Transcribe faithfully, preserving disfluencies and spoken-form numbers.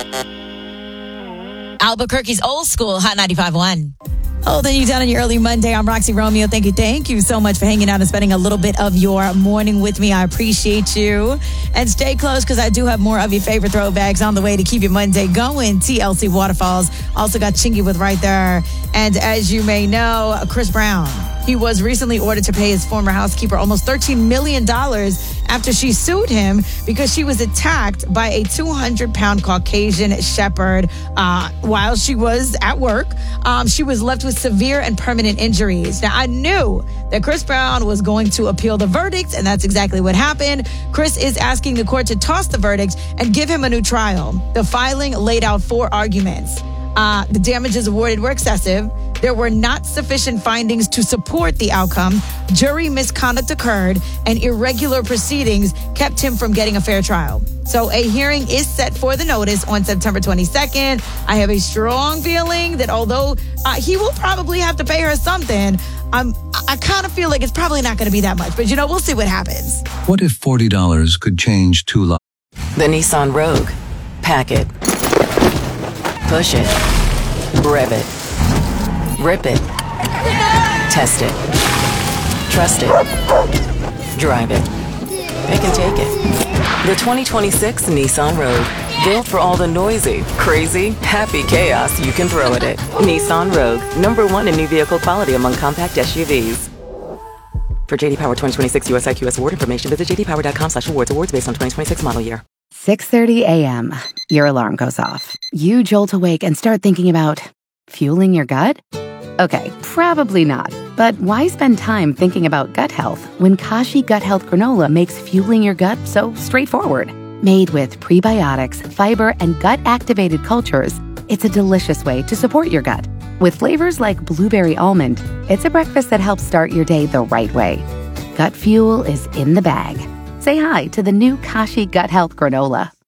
Albuquerque's Old School, Hot ninety-five point one. Holding you down on your early Monday. I'm Roxy Romeo. Thank you. Thank you so much for hanging out and spending a little bit of your morning with me. I appreciate you. And stay close because I do have more of your favorite throwbacks on the way to keep your Monday going. T L C Waterfalls. Also got Chingy with right there. And as you may know, Chris Brown. He was recently ordered to pay his former housekeeper almost thirteen million dollars after she sued him because she was attacked by a two hundred pound Caucasian shepherd uh, while she was at work. Um, she was left with severe and permanent injuries. Now, I knew that Chris Brown was going to appeal the verdict, and that's exactly what happened. Chris is asking the court to toss the verdict and give him a new trial. The filing laid out four arguments. Uh, the damages awarded were excessive. There were not sufficient findings to support the outcome. Jury misconduct occurred, and irregular proceedings kept him from getting a fair trial. So a hearing is set for the notice on September twenty-second. I have a strong feeling that although uh, he will probably have to pay her something, um, I kind of feel like it's probably not going to be that much. But, you know, we'll see what happens. What if forty dollars could change two lives? The Nissan Rogue. Pack it. Push it. Rev it. Rip it. Test it. Trust it. Drive it. Pick and take it. The twenty twenty-six Nissan Rogue. Built for all the noisy, crazy, happy chaos you can throw at it. Nissan Rogue. Number one in new vehicle quality among compact S U Vs. For J D Power twenty twenty-six U S I Q S award information, visit j d power dot com slash awards. Awards based on twenty twenty-six model year. six thirty a.m. Your alarm goes off. You jolt awake and start thinking about fueling your gut? Okay, probably not. But why spend time thinking about gut health when Kashi Gut Health Granola makes fueling your gut so straightforward? Made with prebiotics, fiber, and gut-activated cultures, it's a delicious way to support your gut. With flavors like blueberry almond, it's a breakfast that helps start your day the right way. Gut fuel is in the bag. Say hi to the new Kashi Gut Health Granola.